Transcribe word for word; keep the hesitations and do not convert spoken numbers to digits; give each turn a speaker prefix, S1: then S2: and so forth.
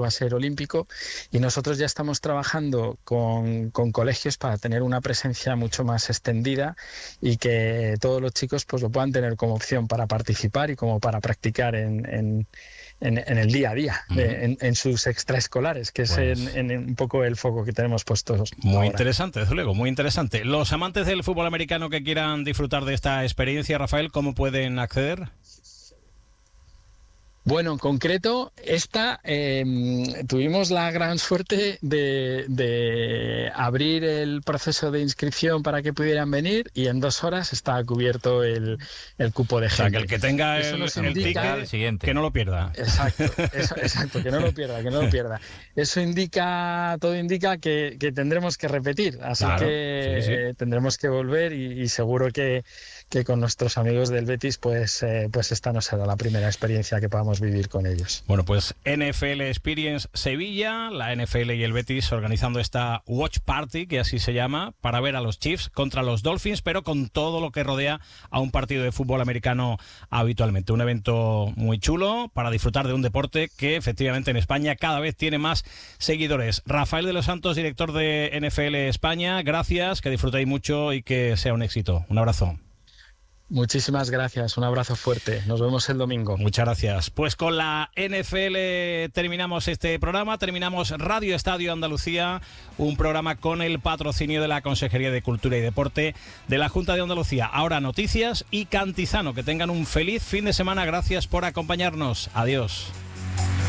S1: va a ser olímpico, y nosotros ya estamos trabajando con, con colegios para tener una presencia mucho más extendida y que todos los chicos pues lo puedan tener como opción para participar y como para practicar en, en, en, en el día a día, uh-huh. de, en, en sus extraescolares, que pues, es en, en un poco el foco que tenemos puestos.
S2: Muy
S1: ahora.
S2: Interesante, desde luego, muy interesante. Los amantes del fútbol americano que quieran disfrutar de esta experiencia, Rafael, ¿cómo pueden acceder?
S1: Bueno, en concreto, esta eh, tuvimos la gran suerte de, de abrir el proceso de inscripción para que pudieran venir y en dos horas está cubierto el, el cupo de gente.
S2: O sea, que el que tenga
S1: eso
S2: el,
S1: nos
S2: el
S1: indica,
S2: ticket, siguiente. Que no lo pierda.
S1: Exacto, eso, exacto, que no lo pierda, que no lo pierda. Eso indica, todo indica que, que tendremos que repetir, así claro, que sí, sí. Eh, tendremos que volver y, y seguro que, que con nuestros amigos del Betis, pues, eh, pues esta no será la primera experiencia que podamos vivir con ellos.
S2: Bueno, pues N F L Experience Sevilla, la N F L y el Betis organizando esta Watch Party, que así se llama, para ver a los Chiefs contra los Dolphins, pero con todo lo que rodea a un partido de fútbol americano habitualmente. Un evento muy chulo para disfrutar de un deporte que efectivamente en España cada vez tiene más seguidores. Rafael de los Santos, director de N F L España, gracias, que disfrutéis mucho y que sea un éxito. Un abrazo.
S1: Muchísimas gracias, un abrazo fuerte, nos vemos el domingo.
S2: Muchas gracias. Pues con la N F L terminamos este programa, terminamos Radio Estadio Andalucía, un programa con el patrocinio de la Consejería de Cultura y Deporte de la Junta de Andalucía. Ahora noticias y Cantizano, que tengan un feliz fin de semana, gracias por acompañarnos, adiós.